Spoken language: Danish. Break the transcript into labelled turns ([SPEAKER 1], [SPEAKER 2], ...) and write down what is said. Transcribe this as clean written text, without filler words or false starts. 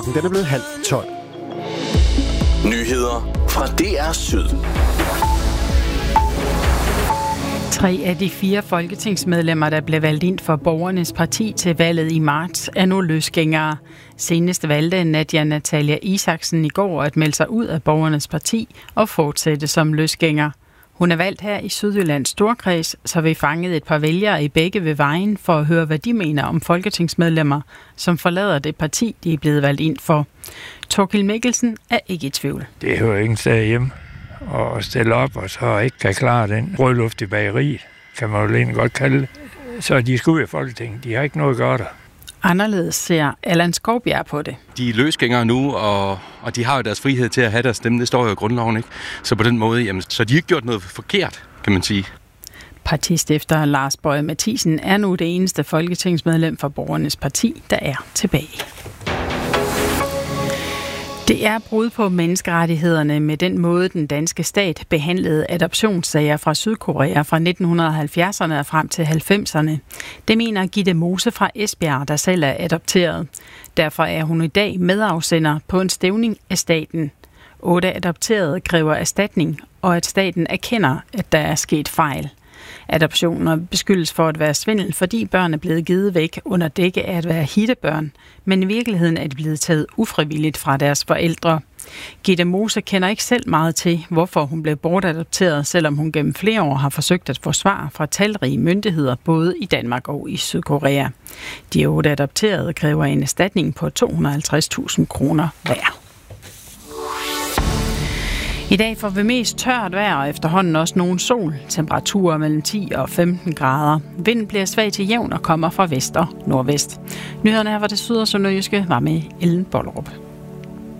[SPEAKER 1] Den er blevet 11:30.
[SPEAKER 2] Nyheder fra DR Syd.
[SPEAKER 3] 3 af de 4 folketingsmedlemmer, der blev valgt ind for Borgernes Parti til valget i marts, er nu løsgængere. Senest valgte Nadia Natalia Isaksen i går at melde sig ud af Borgernes Parti og fortsætte som løsgænger. Hun er valgt her i Sydjyllands Storkreds, så vi fangede et par vælgere i begge ved vejen for at høre, hvad de mener om folketingsmedlemmer, som forlader det parti, de er blevet valgt ind for. Thorkild Mikkelsen er ikke i tvivl.
[SPEAKER 4] Det hører ingen sted hjemme at stille op, og så ikke kan klare den rød luft i bageriet, kan man jo egentlig godt kalde det. Så de skal ud af Folketinget. De har ikke noget at gøre der.
[SPEAKER 3] Anderledes ser Allan Skovbjerg på det.
[SPEAKER 5] De er løsgængere nu, og de har jo deres frihed til at have deres stemme. Det står jo i grundloven, ikke? Så på den måde, jamen, så de har ikke gjort noget forkert, kan man sige.
[SPEAKER 3] Partistifter Lars Boje Mathiesen er nu det eneste folketingsmedlem for Borgernes Parti, der er tilbage. Det er brud på menneskerettighederne med den måde, den danske stat behandlede adoptionssager fra Sydkorea fra 1970'erne og frem til 90'erne. Det mener Gitte Mose fra Esbjerg, der selv er adopteret. Derfor er hun i dag medafsender på en stævning af staten. 8 adopterede kræver erstatning, og at staten erkender, at der er sket fejl. Adoptioner beskyldes for at være svindel, fordi børn er blevet givet væk under dække af at være hittebørn, men i virkeligheden er de blevet taget ufrivilligt fra deres forældre. Gitte Mose kender ikke selv meget til, hvorfor hun blev bortadopteret, selvom hun gennem flere år har forsøgt at få svar fra talrige myndigheder, både i Danmark og i Sydkorea. De 8 adopterede kræver en erstatning på 250.000 kroner hver. I dag får vi mest tørt vejr og efterhånden også nogen sol. Temperaturer mellem 10 og 15 grader. Vinden bliver svag til jævn og kommer fra vest og nordvest. Nyhederne her fra det syd- og sønderjyske var med Ellen Bollerup.